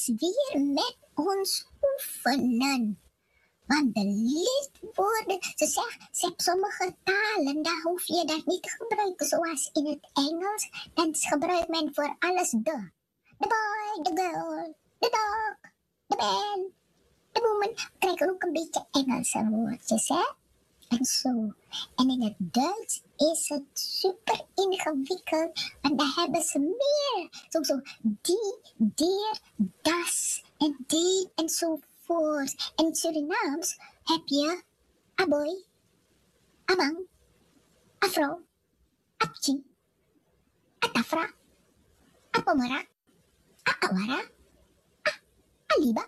is weer met ons oefenen. Want de lidwoorden, ze hebben sommige talen, daar hoef je dat niet te gebruiken zoals in het Engels. Dan gebruikt men voor alles de. The boy, the girl, the dog, the man, the woman. Krijgen ook een beetje Engelse woordjes, hè? En zo. En in het Duits is het super ingewikkeld, want daar hebben ze meer. Zo, die, der, das en die enzovoort. En in Surinaams heb je aboy, abang, afro, apchi, atafra, apomara, aawara, aliba.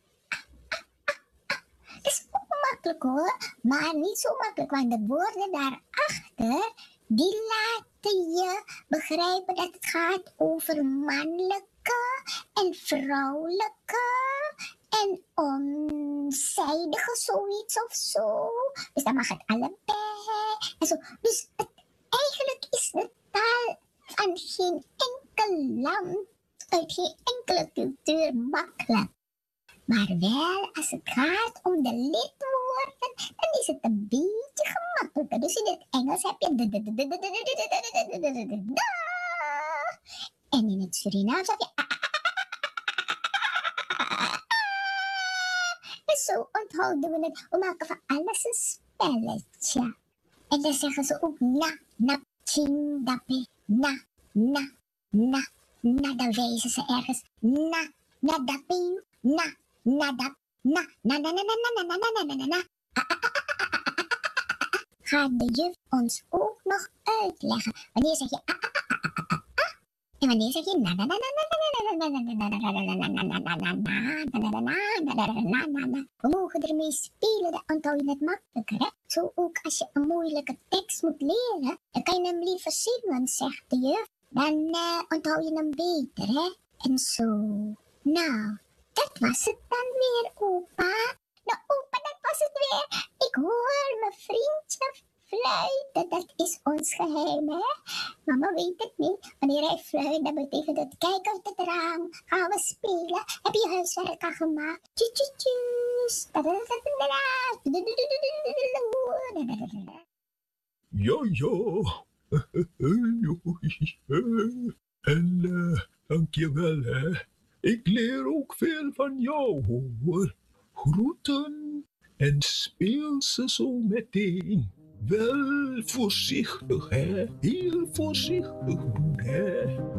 Dat is ook makkelijk hoor, maar niet zo makkelijk, want de woorden daarachter, die laten je begrijpen dat het gaat over mannelijke en vrouwelijke en onzijdige zoiets of zo. Dus dan mag het allebei en zo. Dus eigenlijk is de taal van geen enkel land, uit geen enkele cultuur makkelijk. Maar wel als het gaat om de lidwoorden, dan is het een beetje gemakkelijker. Dus in het Engels heb je en in het Surinaams heb je en zo onthouden we het. We maken van alles een spelletje. En dan zeggen ze ook na, nap, ching, dappe, na. Dan wijzen ze ergens na, dappe, na, dap, na. Gaat de juf ons ook nog uitleggen. Wanneer zeg je en wanneer zeg je na. We mogen ermee spelen, dan onthoud je het makkelijker, hè? Zo ook als je een moeilijke tekst moet leren, dan kan je hem liever zingen, zegt de juf. Dan onthoud je hem beter, hè? En zo. Nou, dat was het dan weer, opa. Nou, opa, dat was het weer. Ik hoor mijn vriendje fluiten. Dat is ons geheim, hè? Mama weet het niet. Wanneer hij fluit, dan betekent het kijk uit het raam. Gaan we spelen. Heb je huiswerk al gemaakt? Tjus. Ja. En dankjewel, hè. Ik leer ook veel van jou, hoor. Groeten en speel ze zo meteen. Wel voorzichtig, hè. Heel voorzichtig doen, hè.